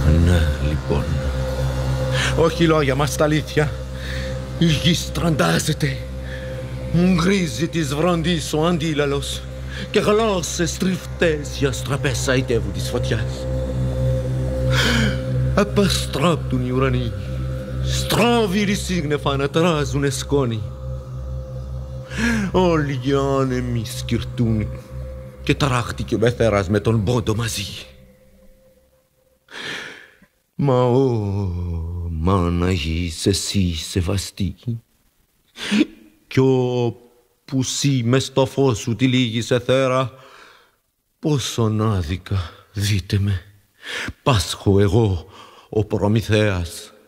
Ναι, λοιπόν. Όχι λόγια μας τα αλήθεια. Η γη στραντάζεται. Γκρίζει της βροντής ο αντίλαλος και γλώσσες τριφτές για στραπές αητεύουν της φωτιάς. Απαστράπτουν οι ουρανοί. Στρόβιροι σύγνεφα ανατράζουνε σκόνη. Όλοι οι άνεμοι σκυρτούν και ταράχτηκε ο Μπεθέρας με τον πόντο μαζί. Μα μάνα γης εσύ σεβαστή, κι όπου σύ μες στο φως σου τυλίγεις εθέρα, πόσον άδικα δείτε με, πάσχω εγώ ο Προμηθέας